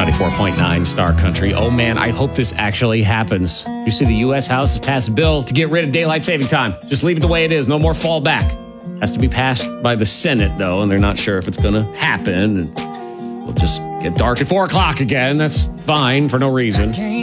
94.9 Star Country. Oh, man, I hope this actually happens. You see, the U.S. House has passed a bill to get rid of daylight saving time. Just leave it the way it is. No more fallback. Has to be passed by the Senate, though, and they're not sure if it's going to happen. We'll just get dark at 4 o'clock again. That's fine for no reason.